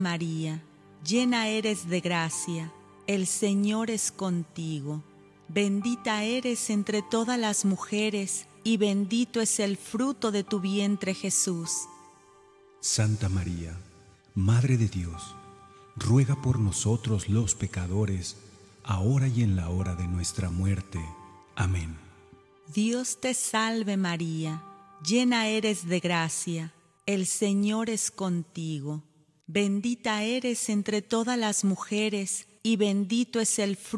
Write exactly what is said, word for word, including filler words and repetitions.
María, llena eres de gracia, el Señor es contigo. Bendita eres entre todas las mujeres, y bendito es el fruto de tu vientre, Jesús. Santa María, Madre de Dios, ruega por nosotros los pecadores, ahora y en la hora de nuestra muerte. Amén. Dios te salve María, llena eres de gracia, el Señor es contigo. Bendita eres entre todas las mujeres, y bendito es el fruto